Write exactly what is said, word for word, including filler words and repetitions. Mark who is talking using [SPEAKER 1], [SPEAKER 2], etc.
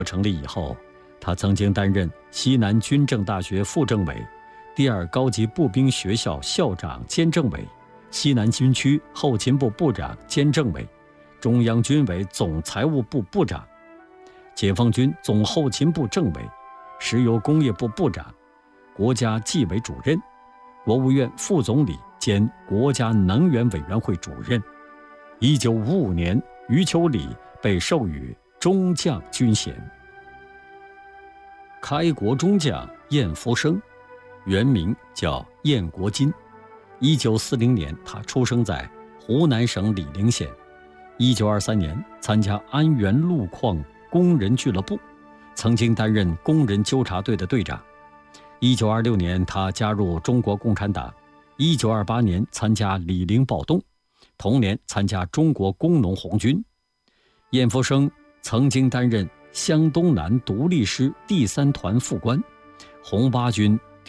[SPEAKER 1] 成立以后，他曾经担任西南军政大学副政委、第二高级步兵学校校长兼政委、西南军区后勤部部长兼政委、中央军委总财务部部长、解放军总后勤部政委、石油工业部部长、国家纪委主任、国务院副总理兼国家能源委员会主任。一九五五年，余秋里被授予中将军衔。开国中将晏福生，原名叫晏国金。一九四零年，他出生在湖南省醴陵县。一九二三年，参加安源路矿工人俱乐部，曾经担任工人纠察队的队长。一九二六年，他加入中国共产党。一九二八年，参加醴陵暴动，同年参加中国工农红军。晏福生曾经担任湘东南独立师第三团副官、红八军